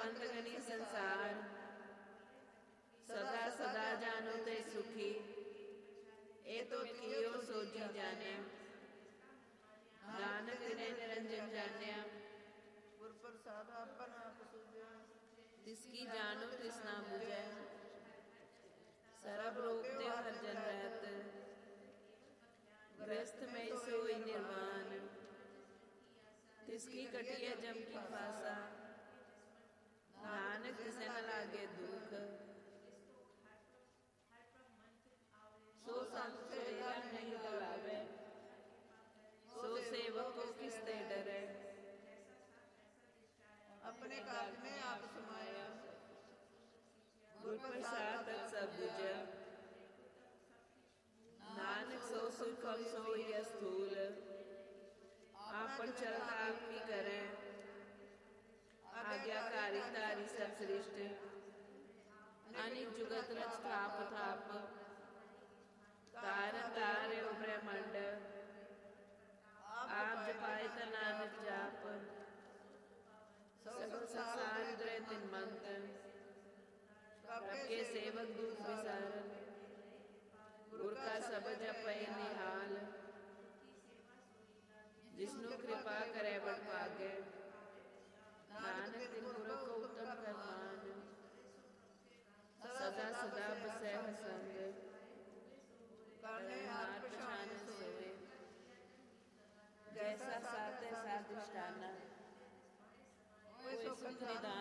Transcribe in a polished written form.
पंथ गनी संसार, सदा सदा जानो ते सुखी, ए तो कियो सोची जाने, नानक तिने निरंजन जान्या, गुर प्रसाद आपन आप सूझे, तिसकी जानो तिसना बुझे, सरब रोग ते हर जन रहत, ग्रस्त में सोई निर्वाण, तिसकी कटिया जम की फासा, नानक तिसे न लागे दुख, सो संत सेवा नहीं बुलावे, सो सेवक को किसते डरे, अपने काज में आप समाया, गुर प्रसाद सब बुझ, नानक सो सुखम सोई स्थूल, आपन चलता आपकी करे, आज्ञाकारी तारी सब सृष्टि, अनिक जुगत रच थाप थाप, तारन तारे ब्रह्मंड, आप जपाए त नानक जाप, सगल संसार द्रे तिन मंत्र, सबके सेवक दूत विसारन, गुर का सब जपै निहाल, जिष्णु कृपा करे बड़ पागे, नानक तिन गुर को उत्तम कर मान, सदा सदा बसै संग, करने हाथ पछान सोए, जैसा साते साधिष्ठाना, कोई सुख निदान